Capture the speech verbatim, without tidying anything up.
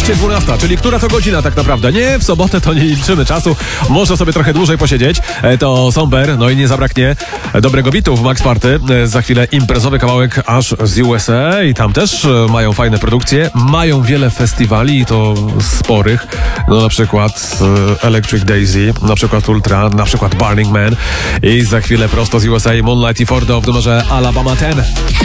piętnaście dwanaście, czyli która to godzina tak naprawdę? Nie, w sobotę to nie liczymy czasu, można sobie trochę dłużej posiedzieć. E, To Somber, no i nie zabraknie dobrego bitu w Max Party. E, Za chwilę imprezowy kawałek aż z U S A i tam też e, mają fajne produkcje, mają wiele festiwali i to sporych, no na przykład e, Electric Daisy, na przykład Ultra, na przykład Burning Man i za chwilę prosto z U S A Moonlight i Ford w numerze Alabama dziesięć.